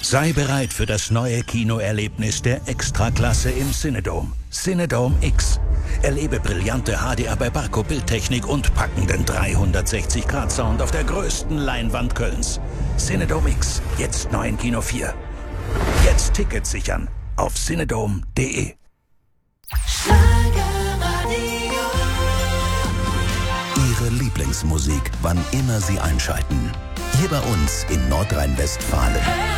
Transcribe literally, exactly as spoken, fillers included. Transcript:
Sei bereit für das neue Kinoerlebnis der Extraklasse im Cinedome. Cinedome X. Erlebe brillante H D R bei Barco Bildtechnik und packenden dreihundertsechzig Grad Sound auf der größten Leinwand Kölns. Cinedome X, jetzt neu in Kino vier. Jetzt Tickets sichern auf cinedome punkt de. Ihre Lieblingsmusik, wann immer Sie einschalten. Hier bei uns in Nordrhein-Westfalen.